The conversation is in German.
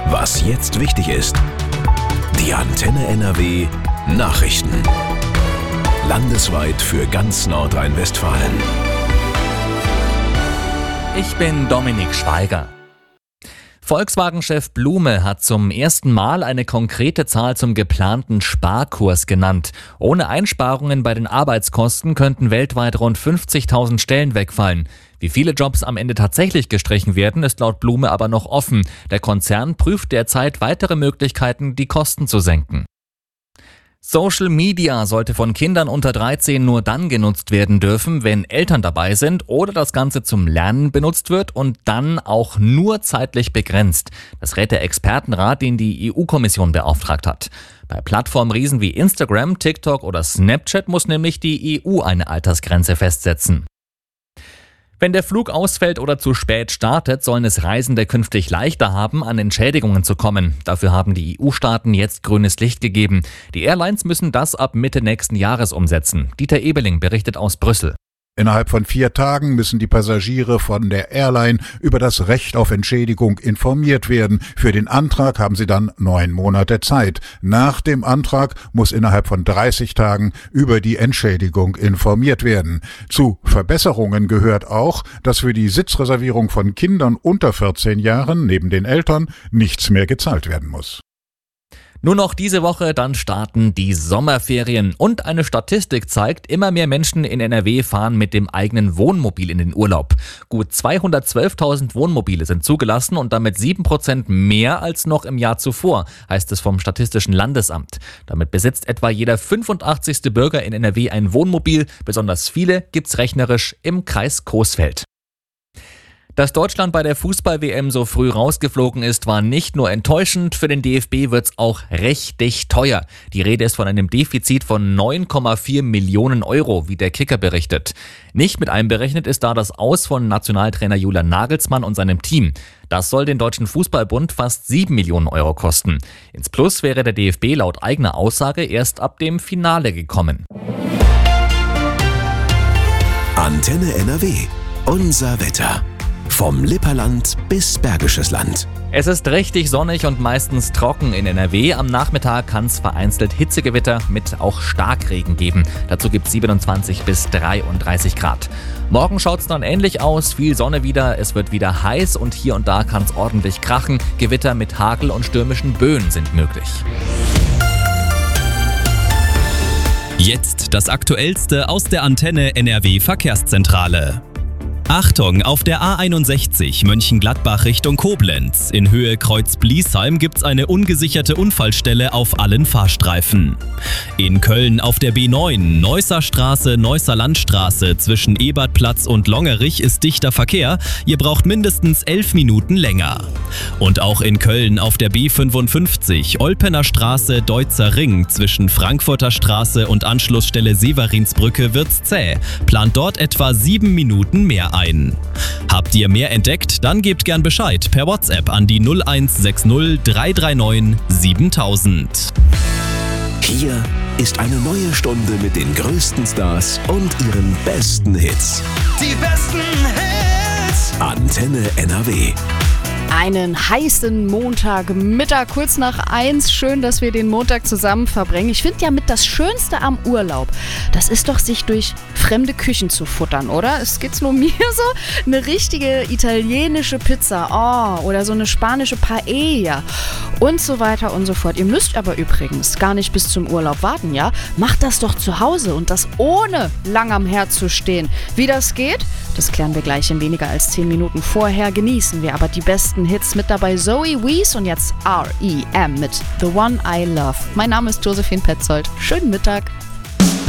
Was jetzt wichtig ist. Die Antenne NRW Nachrichten. Landesweit für ganz Nordrhein-Westfalen. Ich bin Dominik Schweiger. Volkswagen-Chef Blume hat zum ersten Mal eine konkrete Zahl zum geplanten Sparkurs genannt. Ohne Einsparungen bei den Arbeitskosten könnten weltweit rund 50.000 Stellen wegfallen. Wie viele Jobs am Ende tatsächlich gestrichen werden, ist laut Blume aber noch offen. Der Konzern prüft derzeit weitere Möglichkeiten, die Kosten zu senken. Social Media sollte von Kindern unter 13 nur dann genutzt werden dürfen, wenn Eltern dabei sind oder das Ganze zum Lernen benutzt wird und dann auch nur zeitlich begrenzt. Das rät der Expertenrat, den die EU-Kommission beauftragt hat. Bei Plattformriesen wie Instagram, TikTok oder Snapchat muss nämlich die EU eine Altersgrenze festsetzen. Wenn der Flug ausfällt oder zu spät startet, sollen es Reisende künftig leichter haben, an Entschädigungen zu kommen. Dafür haben die EU-Staaten jetzt grünes Licht gegeben. Die Airlines müssen das ab Mitte nächsten Jahres umsetzen. Dieter Ebeling berichtet aus Brüssel. Innerhalb von 4 Tagen müssen die Passagiere von der Airline über das Recht auf Entschädigung informiert werden. Für den Antrag haben sie dann 9 Monate Zeit. Nach dem Antrag muss innerhalb von 30 Tagen über die Entschädigung informiert werden. Zu Verbesserungen gehört auch, dass für die Sitzreservierung von Kindern unter 14 Jahren neben den Eltern nichts mehr gezahlt werden muss. Nur noch diese Woche, dann starten die Sommerferien. Und eine Statistik zeigt, immer mehr Menschen in NRW fahren mit dem eigenen Wohnmobil in den Urlaub. Gut 212.000 Wohnmobile sind zugelassen und damit 7% mehr als noch im Jahr zuvor, heißt es vom Statistischen Landesamt. Damit besitzt etwa jeder 85. Bürger in NRW ein Wohnmobil. Besonders viele gibt's rechnerisch im Kreis Coesfeld. Dass Deutschland bei der Fußball-WM so früh rausgeflogen ist, war nicht nur enttäuschend, für den DFB wird's auch richtig teuer. Die Rede ist von einem Defizit von 9,4 Millionen Euro, wie der Kicker berichtet. Nicht mit einberechnet ist da das Aus von Nationaltrainer Julian Nagelsmann und seinem Team. Das soll den Deutschen Fußballbund fast 7 Millionen Euro kosten. Ins Plus wäre der DFB laut eigener Aussage erst ab dem Finale gekommen. Antenne NRW. Unser Wetter. Vom Lipperland bis Bergisches Land. Es ist richtig sonnig und meistens trocken in NRW. Am Nachmittag kann es vereinzelt Hitzegewitter mit auch Starkregen geben. Dazu gibt es 27 bis 33 Grad. Morgen schaut es dann ähnlich aus. Viel Sonne wieder, es wird wieder heiß und hier und da kann es ordentlich krachen. Gewitter mit Hagel und stürmischen Böen sind möglich. Jetzt das Aktuellste aus der Antenne NRW Verkehrszentrale. Achtung, auf der A61 Mönchengladbach Richtung Koblenz. In Höhe Kreuz-Bliesheim gibt's eine ungesicherte Unfallstelle auf allen Fahrstreifen. In Köln auf der B9 Neusser Straße, Neusser Landstraße zwischen Ebertplatz und Longerich ist dichter Verkehr. Ihr braucht mindestens 11 Minuten länger. Und auch in Köln auf der B55 Olpener Straße, Deutzer Ring zwischen Frankfurter Straße und Anschlussstelle Severinsbrücke wird's zäh. Plant dort etwa 7 Minuten mehr ein. Habt ihr mehr entdeckt? Dann gebt gern Bescheid per WhatsApp an die 0160 339 7000. Hier ist eine neue Stunde mit den größten Stars und ihren besten Hits. Die besten Hits. Antenne NRW. Einen heißen Montagmittag, kurz nach 1. Schön, dass wir den Montag zusammen verbringen. Ich finde ja mit das Schönste am Urlaub, das ist doch, sich durch fremde Küchen zu futtern, oder? Es geht's nur mir so. Eine richtige italienische Pizza, oder so eine spanische Paella und so weiter und so fort. Ihr müsst aber übrigens gar nicht bis zum Urlaub warten, ja? Macht das doch zu Hause und das ohne lang am Herd zu stehen. Wie das geht, das klären wir gleich in weniger als 10 Minuten. Vorher genießen wir aber die besten Hits mit dabei. Zoe Wees und jetzt R.E.M. mit The One I Love. Mein Name ist Josephine Petzold. Schönen Mittag.